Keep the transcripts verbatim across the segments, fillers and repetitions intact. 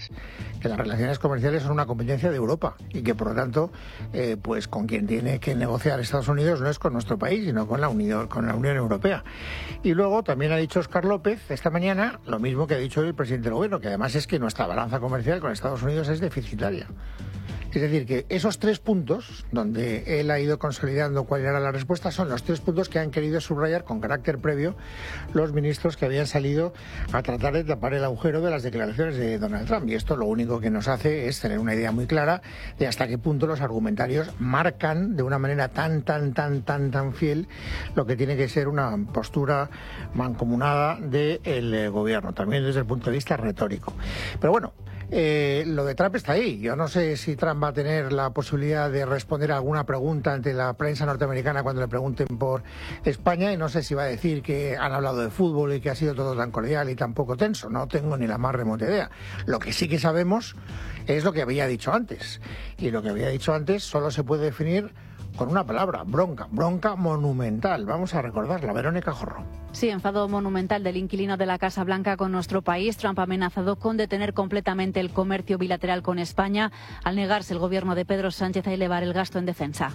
comerciales, que las relaciones comerciales son una competencia de Europa y que por lo tanto eh, pues con quien tiene que negociar Estados Unidos no es con nuestro país, sino con la Unión, con la Unión Europea. Y luego también ha dicho Óscar López esta mañana lo mismo que ha dicho hoy el presidente del gobierno, que además es que nuestra balanza comercial con Estados Unidos es deficitaria. Es decir, que esos tres puntos, donde él ha ido consolidando cuál era la respuesta, son los tres puntos que han querido subrayar con carácter previo los ministros que habían salido a tratar de tapar el agujero de las declaraciones de Donald Trump. Y esto lo único que nos hace es tener una idea muy clara de hasta qué punto los argumentarios marcan de una manera tan, tan, tan, tan, tan fiel lo que tiene que ser una postura mancomunada del gobierno, también desde el punto de vista retórico. Pero bueno, Eh, lo de Trump está ahí. Yo no sé si Trump va a tener la posibilidad de responder a alguna pregunta ante la prensa norteamericana cuando le pregunten por España, y no sé si va a decir que han hablado de fútbol y que ha sido todo tan cordial y tan poco tenso. No tengo ni la más remota idea. Lo que sí que sabemos es lo que había dicho antes, y lo que había dicho antes solo se puede definir con una palabra: bronca, bronca monumental. Vamos a recordarla, Verónica Jorro. Sí, enfado monumental del inquilino de la Casa Blanca con nuestro país. Trump ha amenazado con detener completamente el comercio bilateral con España al negarse el gobierno de Pedro Sánchez a elevar el gasto en defensa.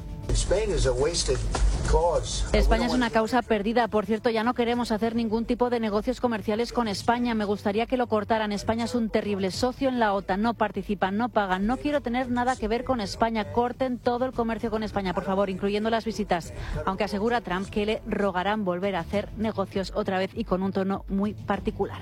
España es una causa perdida. Por cierto, ya no queremos hacer ningún tipo de negocios comerciales con España. Me gustaría que lo cortaran. España es un terrible socio en la OTAN. No participan, no pagan. No quiero tener nada que ver con España. Corten todo el comercio con España, por favor, incluyendo las visitas. Aunque asegura Trump que le rogarán volver a hacer negocios otra vez y con un tono muy particular.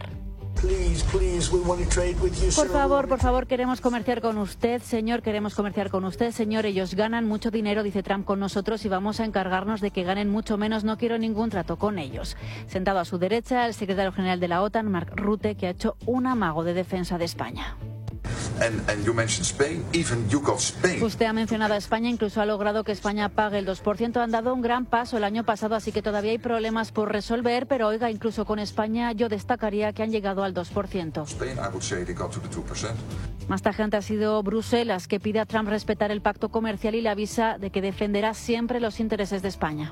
Por favor, por favor, queremos comerciar con usted, señor, queremos comerciar con usted, señor. Ellos ganan mucho dinero, dice Trump, con nosotros, y vamos a encargarnos de que ganen mucho menos. No quiero ningún trato con ellos. Sentado a su derecha, el secretario general de la OTAN, Mark Rutte, que ha hecho un amago de defensa de España. And, and you mentioned Spain, even you got Spain. Usted ha mencionado a España, incluso ha logrado que España pague el dos por ciento. Han dado un gran paso el año pasado, así que todavía hay problemas por resolver, pero oiga, incluso con España yo destacaría que han llegado al dos por ciento. Spain, I would say they got to the two percent. Más tajante ha sido Bruselas, que pide a Trump respetar el pacto comercial y le avisa de que defenderá siempre los intereses de España.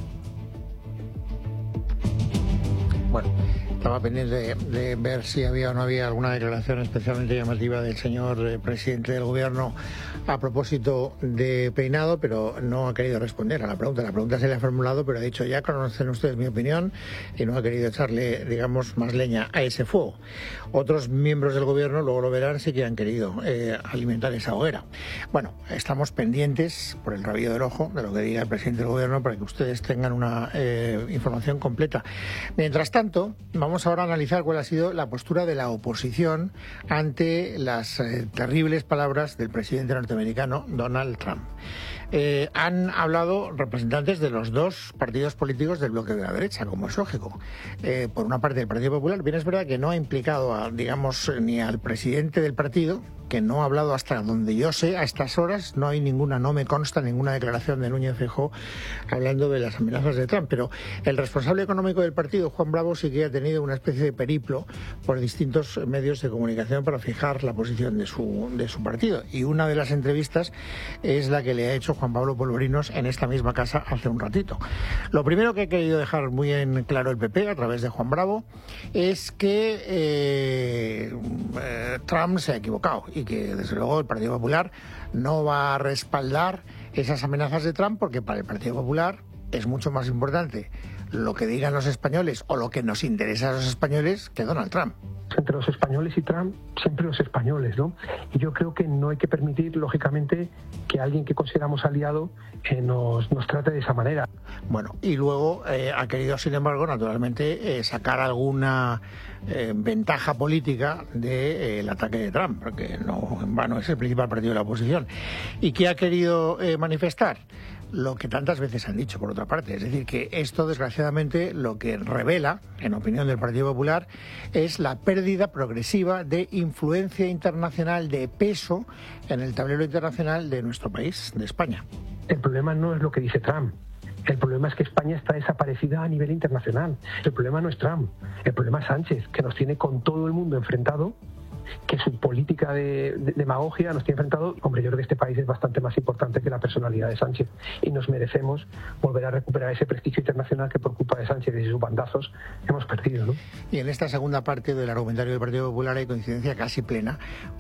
Bueno, estaba pendiente de, de ver si había o no había alguna declaración especialmente llamativa del señor eh, presidente del gobierno a propósito de peinado, pero no ha querido responder a la pregunta. La pregunta se le ha formulado, pero ha dicho: ya conocen ustedes mi opinión, y no ha querido echarle, digamos, más leña a ese fuego. Otros miembros del gobierno, luego lo verán, sí que han querido eh, alimentar esa hoguera. Bueno, estamos pendientes por el rabillo del ojo de lo que diga el presidente del gobierno para que ustedes tengan una eh, información completa. Mientras tanto, vamos ahora a analizar cuál ha sido la postura de la oposición ante las eh, terribles palabras del presidente norteamericano Donald Trump. Eh, han hablado representantes de los dos partidos políticos del bloque de la derecha, como es lógico. Eh, por una parte, el Partido Popular, bien es verdad que no ha implicado, a, digamos, ni al presidente del partido, que no ha hablado hasta donde yo sé, a estas horas no hay ninguna, no me consta ninguna declaración de Núñez Feijóo hablando de las amenazas de Trump, pero el responsable económico del partido, Juan Bravo, sí que ha tenido una especie de periplo por distintos medios de comunicación para fijar la posición de su, de su partido, y una de las entrevistas es la que le ha hecho Juan Pablo Polvorinos en esta misma casa hace un ratito. Lo primero que ha querido dejar muy en claro el P P a través de Juan Bravo es que eh, eh, Trump se ha equivocado y que desde luego el Partido Popular no va a respaldar esas amenazas de Trump, porque para el Partido Popular es mucho más importante lo que digan los españoles o lo que nos interesa a los españoles que Donald Trump. Entre los españoles y Trump, siempre los españoles, ¿no? Y yo creo que no hay que permitir, lógicamente, que alguien que consideramos aliado eh, nos, nos trate de esa manera. Bueno, y luego eh, ha querido, sin embargo, naturalmente, eh, sacar alguna eh, ventaja política del de, eh, ataque de Trump, porque no, en vano es el principal partido de la oposición. ¿Y qué ha querido eh, manifestar? Lo que tantas veces han dicho, por otra parte. Es decir, que esto, desgraciadamente, lo que revela, en opinión del Partido Popular, es la pérdida progresiva de influencia internacional, de peso en el tablero internacional de nuestro país, de España. El problema no es lo que dice Trump. El problema es que España está desaparecida a nivel internacional. El problema no es Trump. El problema es Sánchez, que nos tiene con todo el mundo enfrentado, que su política de, de demagogia nos tiene enfrentado. Hombre, yo creo que este país es bastante más importante que la personalidad de Sánchez, y nos merecemos volver a recuperar ese prestigio internacional que por culpa de Sánchez y sus bandazos hemos perdido, ¿no? Y en esta segunda parte del argumentario del Partido Popular hay coincidencia casi plena,